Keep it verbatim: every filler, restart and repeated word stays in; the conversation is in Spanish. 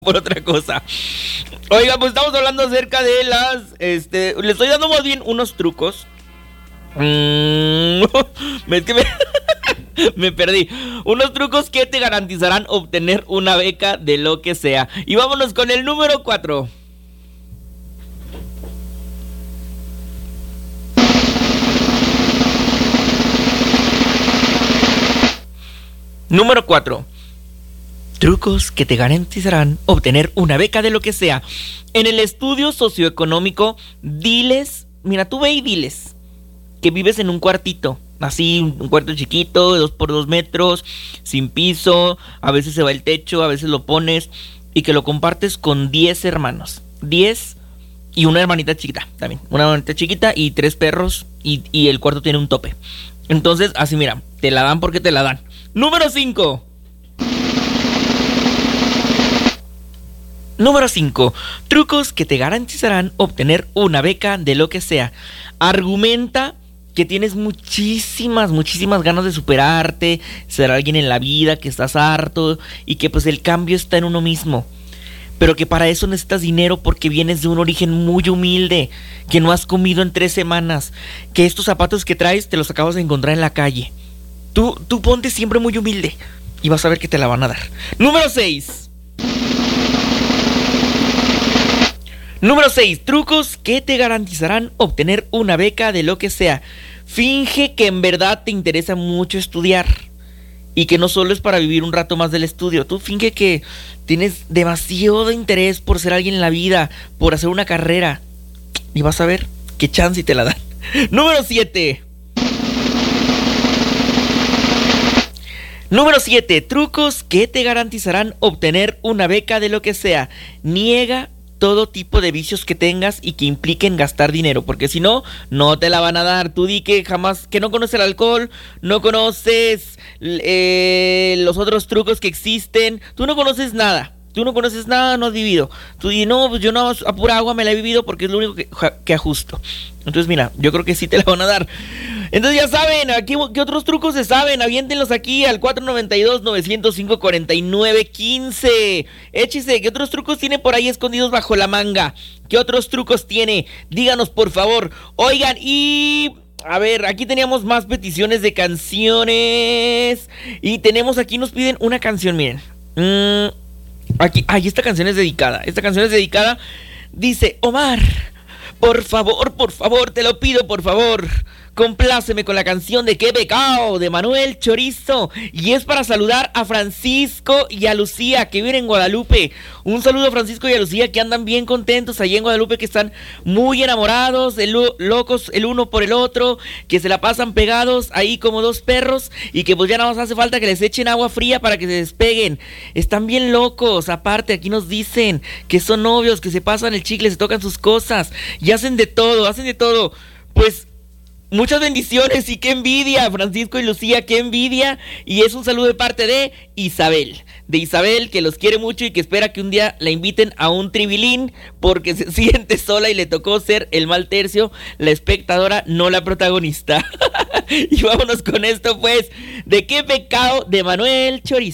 por otra cosa. Oiga, pues estamos hablando acerca de las, este, le estoy dando más bien unos trucos. Mm, es que me, me perdí. Unos trucos que te garantizarán obtener una beca de lo que sea. Y vámonos con el número cuatro. Número cuatro. Trucos que te garantizarán obtener una beca de lo que sea. En el estudio socioeconómico, diles, mira, tú ve y diles que vives en un cuartito, así, un cuarto chiquito, de dos por dos metros, sin piso, a veces se va el techo, a veces lo pones, y que lo compartes con diez hermanos, diez y una hermanita chiquita también, una hermanita chiquita y tres perros, y, y el cuarto tiene un tope. Entonces, así mira, te la dan porque te la dan. Número cinco. Número cinco. Trucos que te garantizarán obtener una beca de lo que sea. Argumenta que tienes muchísimas, muchísimas ganas de superarte, ser alguien en la vida, que estás harto y que pues el cambio está en uno mismo. Pero que para eso necesitas dinero porque vienes de un origen muy humilde, que no has comido en tres semanas, que estos zapatos que traes te los acabas de encontrar en la calle. Tú, tú ponte siempre muy humilde y vas a ver que te la van a dar. Número seis. Número seis. Trucos que te garantizarán obtener una beca de lo que sea. Finge que en verdad te interesa mucho estudiar y que no solo es para vivir un rato más del estudio. Tú finge que tienes demasiado interés por ser alguien en la vida, por hacer una carrera, y vas a ver qué chance te la dan. Número siete. Número siete. Trucos que te garantizarán obtener una beca de lo que sea. Niega todo tipo de vicios que tengas y que impliquen gastar dinero, porque si no, no te la van a dar. Tú di que jamás, que no conoces el alcohol, no conoces eh, los otros trucos que existen, tú no conoces nada, tú no conoces nada, no has vivido. Tú di, no, pues yo no, a pura agua me la he vivido porque es lo único que, que ajusto. Entonces mira, yo creo que sí te la van a dar. Entonces ya saben, aquí, ¿qué otros trucos se saben? Aviéntenlos aquí al cuatro noventa y dos, novecientos cinco, cuarenta y nueve, quince. Échese, ¿qué otros trucos tiene por ahí escondidos bajo la manga? ¿Qué otros trucos tiene? Díganos, por favor. Oigan, y... a ver, aquí teníamos más peticiones de canciones. Y tenemos aquí, nos piden una canción, miren. Mm, aquí, ay, esta canción es dedicada. Esta canción es dedicada. Dice, Omar, por favor, por favor, te lo pido, por favor, compláceme con la canción de Qué Pecado, de Manuel Chorizo. Y es para saludar a Francisco y a Lucía, que viven en Guadalupe. Un saludo a Francisco y a Lucía, que andan bien contentos allí en Guadalupe, que están muy enamorados, el, locos el uno por el otro, que se la pasan pegados ahí como dos perros, y que pues ya nada más hace falta que les echen agua fría para que se despeguen. Están bien locos. Aparte, aquí nos dicen que son novios, que se pasan el chicle, se tocan sus cosas y hacen de todo, hacen de todo. Pues muchas bendiciones y qué envidia, Francisco y Lucía, qué envidia. Y es un saludo de parte de Isabel, de Isabel, que los quiere mucho y que espera que un día la inviten a un tribilín porque se siente sola y le tocó ser el mal tercio, la espectadora, no la protagonista. Y vámonos con esto pues, de Qué Pecado, de Manuel Chorizo.